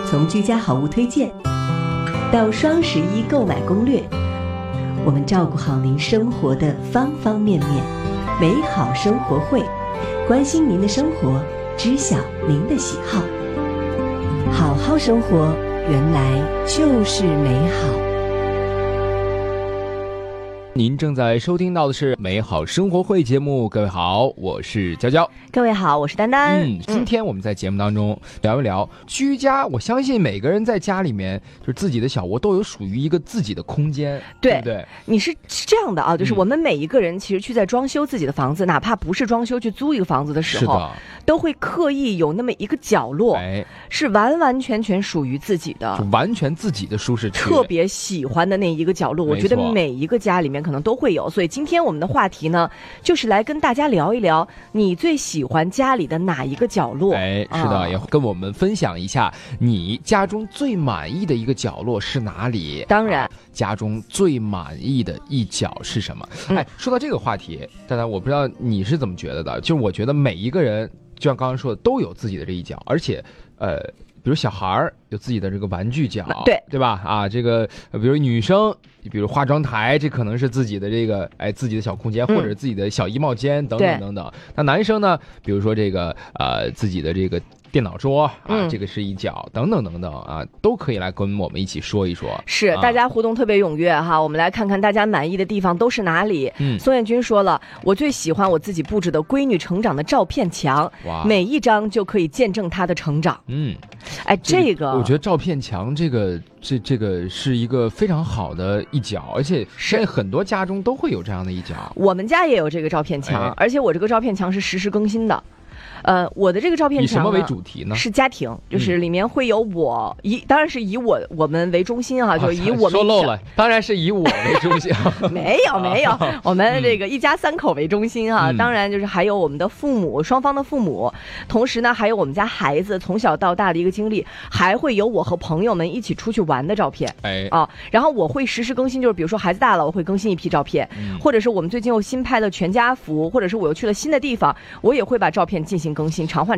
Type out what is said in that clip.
从居家好物推荐到双11购买攻略，我们照顾好您生活的方方面面。美好生活会，关心您的生活，知晓您的喜好。好好生活，原来就是美好。 您正在收听到的是美好生活会节目，各位好，我是娇娇。 各位好，我是丹丹。 今天我们在节目当中聊一聊居家。我相信每个人在家里面，就是自己的小窝都有属于一个自己的空间，对不对？ 你是这样的啊，就是我们每一个人其实去在装修自己的房子，哪怕不是装修去租一个房子的时候，都会刻意有那么一个角落，是完完全全属于自己的， 就完全自己的舒适区， 特别喜欢的那一个角落。我觉得每一个家里面可能都会有，所以今天我们的话题呢，就是来跟大家聊一聊你最喜欢家里的哪一个角落。 是的，也跟我们分享一下你家中最满意的一个角落是哪里。 当然， 家中最满意的一角是什么？说到这个话题，当然我不知道你是怎么觉得的，就是我觉得每一个人就像刚刚说的都有自己的这一角，而且比如小孩儿有自己的这个玩具角，对吧？这个比如女生，比如化妆台，这可能是自己的这个自己的小空间，或者是自己的小衣帽间等等等等。那男生呢，比如说这个自己的这个电脑桌这个是一角，等等等等都可以来跟我们一起说一说。 是，大家互动特别踊跃哈，我们来看看大家满意的地方都是哪里。宋彦军说了，我最喜欢我自己布置的闺女成长的照片墙，每一张就可以见证她的成长。这个我觉得照片墙这个是一个非常好的一角，而且现在很多家中都会有这样的一角。 我们家也有这个照片墙，而且我这个照片墙是实时更新的。我的这个照片墙以什么为主题呢？ 是家庭，就是里面会有我当然是以我们为中心哈，就是以我们说漏了，当然是以我为中心。 没有，我们这个一家三口为中心哈，当然就是还有我们的父母，双方的父母，同时呢还有我们家孩子从小到大的一个经历，还会有我和朋友们一起出去玩的照片。然后我会实时更新，就是比如说孩子大了，我会更新一批照片，或者是我们最近又新拍了全家福，或者是我又去了新的地方，我也会把照片进行更新，常换